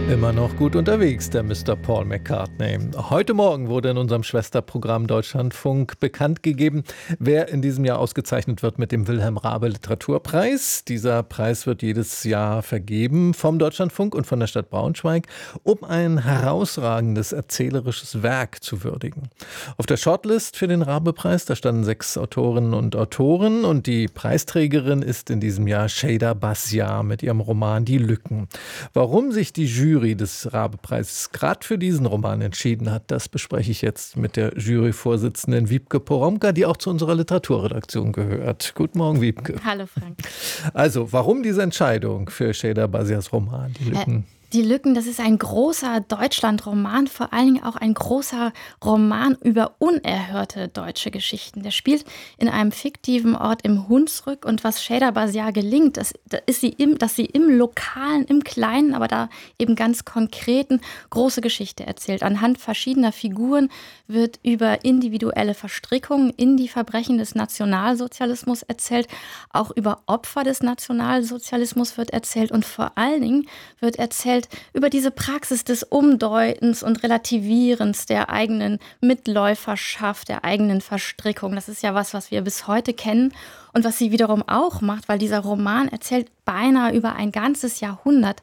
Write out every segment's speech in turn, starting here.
Immer noch gut unterwegs, der Mr. Paul McCartney. Heute Morgen wurde in unserem Schwesterprogramm Deutschlandfunk bekannt gegeben, wer in diesem Jahr ausgezeichnet wird mit dem Wilhelm-Raabe-Literaturpreis. Dieser Preis wird jedes Jahr vergeben vom Deutschlandfunk und von der Stadt Braunschweig, um ein herausragendes erzählerisches Werk zu würdigen. Auf der Shortlist für den Raabe-Preis, da standen 6 Autorinnen und Autoren und die Preisträgerin ist in diesem Jahr Şeyda Basyar mit ihrem Roman Die Lücken. Warum sich die Jury des Raabe-Preises gerade für diesen Roman entschieden hat, das bespreche ich jetzt mit der Juryvorsitzenden Wiebke Poromka, die auch zu unserer Literaturredaktion gehört. Guten Morgen, Wiebke. Hallo, Frank. Also, warum diese Entscheidung für Şeyda Basyars Roman, Die Lücken? Die Lücken, das ist ein großer Deutschland-Roman, vor allen Dingen auch ein großer Roman über unerhörte deutsche Geschichten. Der spielt in einem fiktiven Ort im Hunsrück und was Şeyda Basyar gelingt, dass sie im Lokalen, im Kleinen, aber da eben ganz konkreten große Geschichte erzählt. Anhand verschiedener Figuren wird über individuelle Verstrickungen in die Verbrechen des Nationalsozialismus erzählt, auch über Opfer des Nationalsozialismus wird erzählt und vor allen Dingen wird erzählt über diese Praxis des Umdeutens und Relativierens der eigenen Mitläuferschaft, der eigenen Verstrickung. Das ist ja was wir bis heute kennen und was sie wiederum auch macht, weil dieser Roman erzählt beinahe über ein ganzes Jahrhundert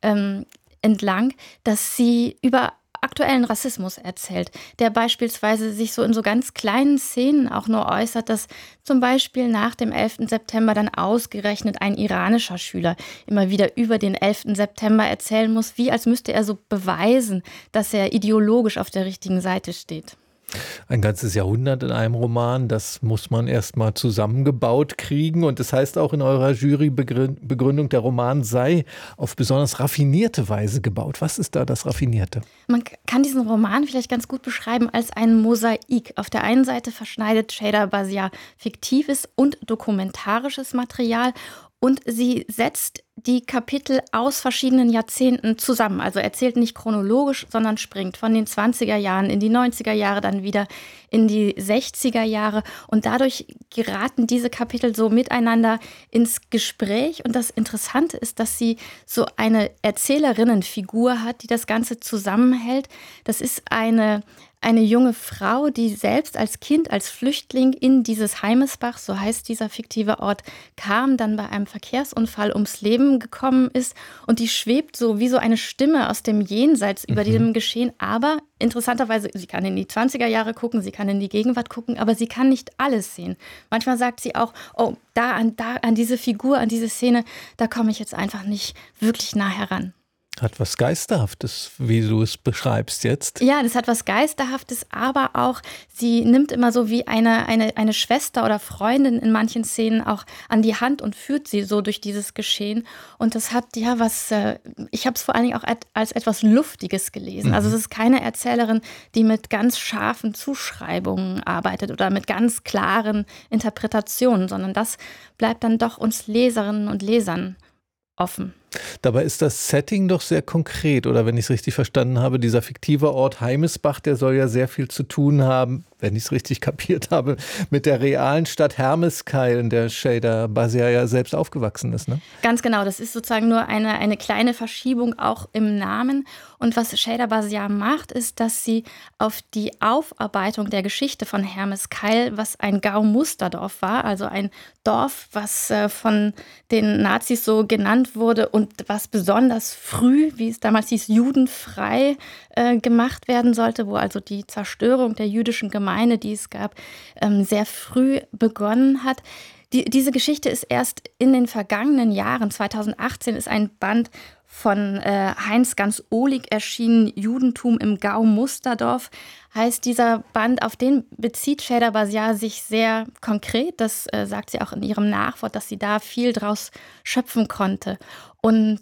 entlang, dass sie über aktuellen Rassismus erzählt, der beispielsweise sich so in so ganz kleinen Szenen auch nur äußert, dass zum Beispiel nach dem 11. September dann ausgerechnet ein iranischer Schüler immer wieder über den 11. September erzählen muss, wie als müsste er so beweisen, dass er ideologisch auf der richtigen Seite steht. Ein ganzes Jahrhundert in einem Roman, das muss man erst mal zusammengebaut kriegen. Und das heißt auch in eurer Jurybegründung, der Roman sei auf besonders raffinierte Weise gebaut. Was ist da das Raffinierte? Man kann diesen Roman vielleicht ganz gut beschreiben als ein Mosaik. Auf der einen Seite verschneidet Şeyda Basyar fiktives und dokumentarisches Material und sie setzt die Kapitel aus verschiedenen Jahrzehnten zusammen. Also erzählt nicht chronologisch, sondern springt von den 20er Jahren in die 90er Jahre, dann wieder in die 60er Jahre. Und dadurch geraten diese Kapitel so miteinander ins Gespräch. Und das Interessante ist, dass sie so eine Erzählerinnenfigur hat, die das Ganze zusammenhält. Das ist eine junge Frau, die selbst als Kind, als Flüchtling in dieses Heimesbach, so heißt dieser fiktive Ort, kam, dann bei einem Verkehrsunfall ums Leben gekommen ist und die schwebt so wie so eine Stimme aus dem Jenseits über diesem Geschehen, aber interessanterweise, sie kann in die 20er Jahre gucken, sie kann in die Gegenwart gucken, aber sie kann nicht alles sehen. Manchmal sagt sie auch, oh, da an diese Figur, an diese Szene, da komme ich jetzt einfach nicht wirklich nah heran. Hat was Geisterhaftes, wie du es beschreibst jetzt. Ja, das hat was Geisterhaftes, aber auch, sie nimmt immer so wie eine Schwester oder Freundin in manchen Szenen auch an die Hand und führt sie so durch dieses Geschehen. Und das hat ja was, ich habe es vor allen Dingen auch als etwas Luftiges gelesen. Also es ist keine Erzählerin, die mit ganz scharfen Zuschreibungen arbeitet oder mit ganz klaren Interpretationen, sondern das bleibt dann doch uns Leserinnen und Lesern offen. Dabei ist das Setting doch sehr konkret, oder wenn ich es richtig verstanden habe, dieser fiktive Ort Heimesbach, der soll ja sehr viel zu tun haben, wenn ich es richtig kapiert habe, mit der realen Stadt Hermeskeil, in der Şeyda Basyar ja selbst aufgewachsen ist, ne? Ganz genau, das ist sozusagen nur eine kleine Verschiebung auch im Namen. Und was Şeyda Basyar macht, ist, dass sie auf die Aufarbeitung der Geschichte von Hermeskeil, was ein Gaumusterdorf war, also ein Dorf, was von den Nazis so genannt wurde und was besonders früh, wie es damals hieß, judenfrei gemacht werden sollte, wo also die Zerstörung der jüdischen Gemeinde, die es gab, sehr früh begonnen hat. Diese Geschichte ist erst in den vergangenen Jahren, 2018 ist ein Band von Heinz Ganz-Ohlig erschienen, Judentum im Gau Musterdorf, heißt dieser Band, auf den bezieht Şeyda Basyar sich sehr konkret. Das sagt sie auch in ihrem Nachwort, dass sie da viel draus schöpfen konnte. Und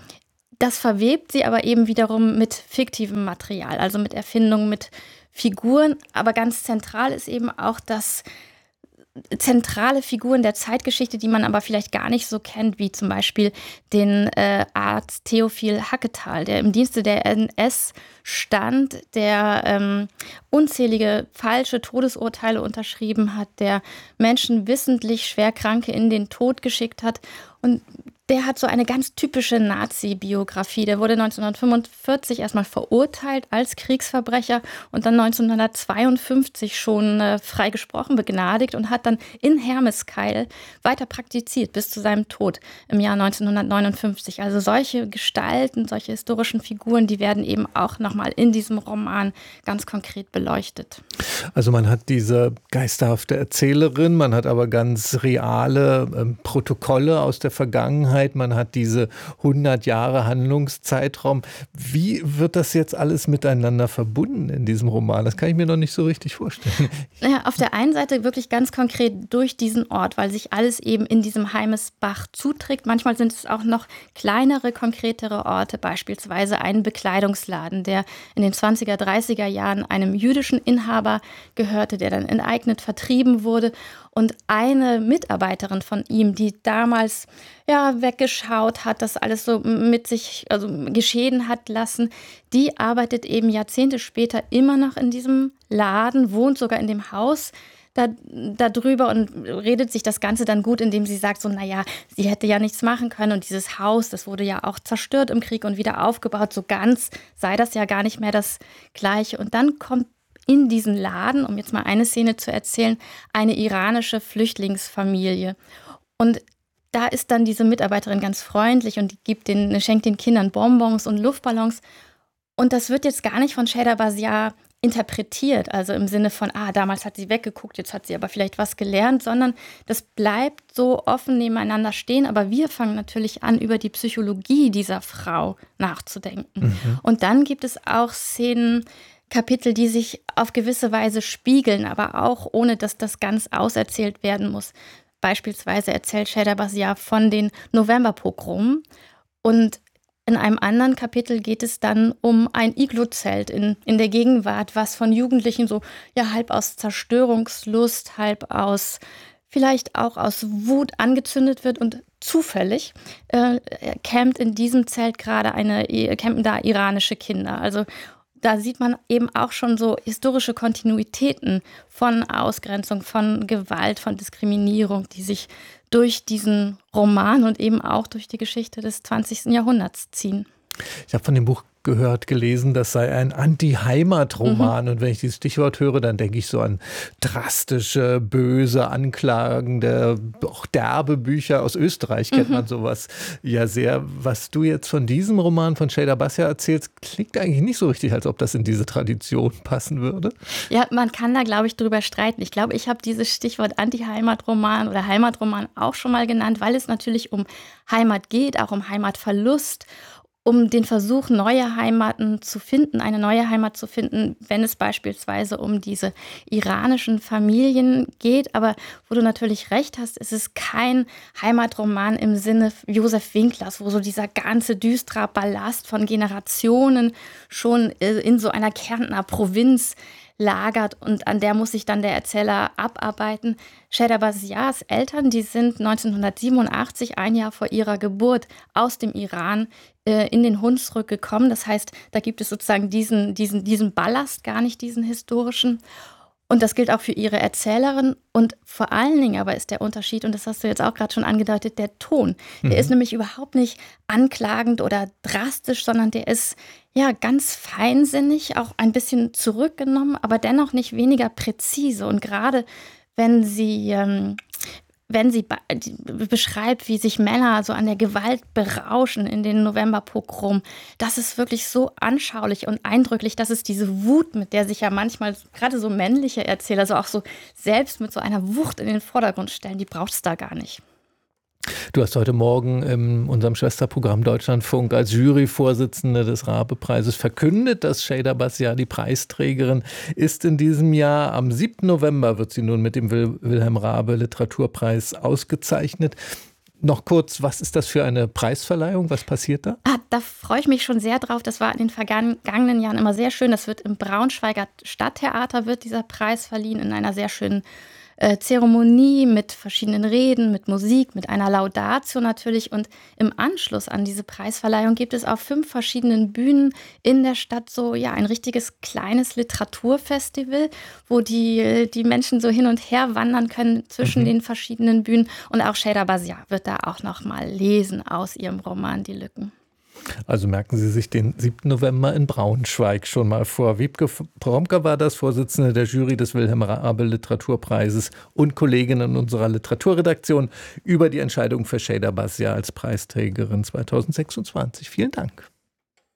das verwebt sie aber eben wiederum mit fiktivem Material, also mit Erfindungen, mit Figuren. Aber ganz zentral ist eben auch, dass zentrale Figuren der Zeitgeschichte, die man aber vielleicht gar nicht so kennt, wie zum Beispiel den Arzt Theophil Hacketal, der im Dienste der NS stand, der unzählige falsche Todesurteile unterschrieben hat, der Menschen wissentlich Schwerkranke in den Tod geschickt hat Und der hat so eine ganz typische Nazi-Biografie. Der wurde 1945 erstmal verurteilt als Kriegsverbrecher und dann 1952 schon freigesprochen, begnadigt und hat dann in Hermeskeil weiter praktiziert bis zu seinem Tod im Jahr 1959. Also solche Gestalten, solche historischen Figuren, die werden eben auch nochmal in diesem Roman ganz konkret beleuchtet. Also man hat diese geisterhafte Erzählerin, man hat aber ganz reale Protokolle aus der Vergangenheit, man hat diese 100 Jahre Handlungszeitraum. Wie wird das jetzt alles miteinander verbunden in diesem Roman? Das kann ich mir noch nicht so richtig vorstellen. Ja, auf der einen Seite wirklich ganz konkret durch diesen Ort, weil sich alles eben in diesem Heimesbach zuträgt. Manchmal sind es auch noch kleinere, konkretere Orte, beispielsweise ein Bekleidungsladen, der in den 20er, 30er Jahren einem jüdischen Inhaber gehörte, der dann enteignet, vertrieben wurde. Und eine Mitarbeiterin von ihm, die damals weggeschaut hat, das alles so mit sich geschehen hat lassen, die arbeitet eben Jahrzehnte später immer noch in diesem Laden, wohnt sogar in dem Haus da drüber und redet sich das Ganze dann gut, indem sie sagt, sie hätte ja nichts machen können und dieses Haus, das wurde ja auch zerstört im Krieg und wieder aufgebaut, so ganz sei das ja gar nicht mehr das Gleiche. Und dann kommt in diesen Laden, um jetzt mal eine Szene zu erzählen, eine iranische Flüchtlingsfamilie. Und da ist dann diese Mitarbeiterin ganz freundlich und die schenkt den Kindern Bonbons und Luftballons. Und das wird jetzt gar nicht von Sheyda Basiar interpretiert, also im Sinne von, damals hat sie weggeguckt, jetzt hat sie aber vielleicht was gelernt, sondern das bleibt so offen nebeneinander stehen. Aber wir fangen natürlich an, über die Psychologie dieser Frau nachzudenken. Mhm. Und dann gibt es auch Szenen, Kapitel, die sich auf gewisse Weise spiegeln, aber auch ohne, dass das ganz auserzählt werden muss. Beispielsweise erzählt Sheyda Basiar von den Novemberpogromen und in einem anderen Kapitel geht es dann um ein Iglu-Zelt in der Gegenwart, was von Jugendlichen halb aus Zerstörungslust, vielleicht auch aus Wut angezündet wird und zufällig campen da iranische Kinder. Also da sieht man eben auch schon so historische Kontinuitäten von Ausgrenzung, von Gewalt, von Diskriminierung, die sich durch diesen Roman und eben auch durch die Geschichte des 20. Jahrhunderts ziehen. Ich habe von dem Buch gelesen, das sei ein Anti-Heimat-Roman. Und wenn ich dieses Stichwort höre, dann denke ich so an drastische, böse, anklagende, auch derbe Bücher. Aus Österreich kennt man sowas ja sehr. Was du jetzt von diesem Roman von Sheyda Basiar erzählst, klingt eigentlich nicht so richtig, als ob das in diese Tradition passen würde. Ja, man kann da, glaube ich, drüber streiten. Ich glaube, ich habe dieses Stichwort Anti-Heimat-Roman oder Heimatroman auch schon mal genannt, weil es natürlich um Heimat geht, auch um Heimatverlust, um den Versuch, neue Heimaten zu finden, eine neue Heimat zu finden, wenn es beispielsweise um diese iranischen Familien geht. Aber wo du natürlich recht hast, es ist kein Heimatroman im Sinne Josef Winklers, wo so dieser ganze düstere Ballast von Generationen schon in so einer Kärntner Provinz lagert und an der muss sich dann der Erzähler abarbeiten. Sheyda Basiars Eltern, die sind 1987, ein Jahr vor ihrer Geburt, aus dem Iran in den Hunsrück gekommen. Das heißt, da gibt es sozusagen diesen Ballast gar nicht, diesen historischen. Und das gilt auch für ihre Erzählerin. Und vor allen Dingen aber ist der Unterschied, und das hast du jetzt auch gerade schon angedeutet, der Ton. Der ist nämlich überhaupt nicht anklagend oder drastisch, sondern der ist ganz feinsinnig, auch ein bisschen zurückgenommen, aber dennoch nicht weniger präzise. Und gerade wenn sie beschreibt, wie sich Männer so an der Gewalt berauschen in den Novemberpogrom, das ist wirklich so anschaulich und eindrücklich, dass es diese Wut, mit der sich ja manchmal gerade so männliche Erzähler so auch so selbst mit so einer Wucht in den Vordergrund stellen, die braucht es da gar nicht. Du hast heute Morgen in unserem Schwesterprogramm Deutschlandfunk als Juryvorsitzende des Rabe-Preises verkündet, dass Sheyda Basiar die Preisträgerin ist in diesem Jahr. Am 7. November wird sie nun mit dem Wilhelm Raabe Literaturpreis ausgezeichnet. Noch kurz, was ist das für eine Preisverleihung? Was passiert da? Da freue ich mich schon sehr drauf. Das war in den vergangenen Jahren immer sehr schön. Das wird im Braunschweiger Stadttheater wird dieser Preis verliehen in einer sehr schönen Zeremonie mit verschiedenen Reden, mit Musik, mit einer Laudatio natürlich. Und im Anschluss an diese Preisverleihung gibt es auf 5 verschiedenen Bühnen in der Stadt so ein richtiges kleines Literaturfestival, wo die Menschen so hin und her wandern können zwischen den verschiedenen Bühnen. Und auch Şeyda Bazia wird da auch noch mal lesen aus ihrem Roman Die Lücken. Also merken Sie sich den 7. November in Braunschweig schon mal vor. Wiebke Promker war das, Vorsitzende der Jury des Wilhelm Raabe Literaturpreises und Kollegin in unserer Literaturredaktion über die Entscheidung für Şeyda Bazia als Preisträgerin 2026. Vielen Dank.